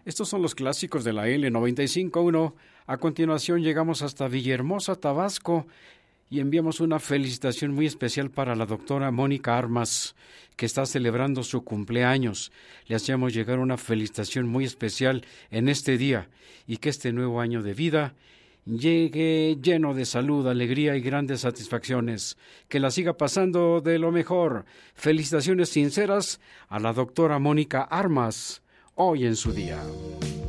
Estos son los clásicos de la L95.1. A continuación llegamos hasta Villahermosa, Tabasco, y enviamos una felicitación muy especial para la doctora Mónica Armas, que está celebrando su cumpleaños. Le hacemos llegar una felicitación muy especial en este día, y que este nuevo año de vida llegue lleno de salud, alegría y grandes satisfacciones. Que la siga pasando de lo mejor. Felicitaciones sinceras a la doctora Mónica Armas, hoy en su día.